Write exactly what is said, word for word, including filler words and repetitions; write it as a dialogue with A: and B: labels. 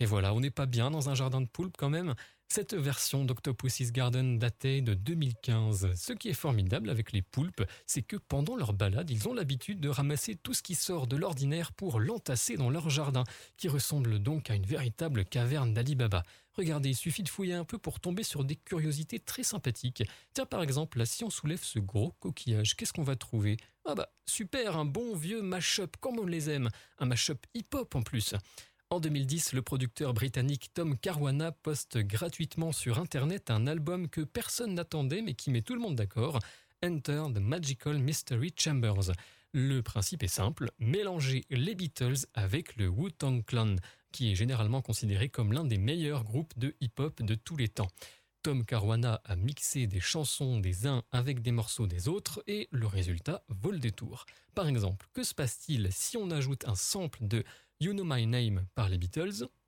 A: Et voilà, on n'est pas bien dans un jardin de poulpes quand même. Cette version d'Octopussy's Garden datait de deux mille quinze. Ce qui est formidable avec les poulpes, c'est que pendant leur balade, ils ont l'habitude de ramasser tout ce qui sort de l'ordinaire pour l'entasser dans leur jardin, qui ressemble donc à une véritable caverne d'Ali Baba. Regardez, il suffit de fouiller un peu pour tomber sur des curiosités très sympathiques. Tiens, par exemple, là, si on soulève ce gros coquillage, qu'est-ce qu'on va trouver ? Ah bah, super, un bon vieux mash-up comme on les aime. Un mash-up hip-hop en plus. En deux mille dix, le producteur britannique Tom Caruana poste gratuitement sur Internet un album que personne n'attendait mais qui met tout le monde d'accord, Enter the Magical Mystery Chambers. Le principe est simple, mélanger les Beatles avec le Wu-Tang Clan, qui est généralement considéré comme l'un des meilleurs groupes de hip-hop de tous les temps. Tom Caruana a mixé des chansons des uns avec des morceaux des autres et le résultat vaut le détour. Par exemple, que se passe-t-il si on ajoute un sample de You Know My Name par les Beatles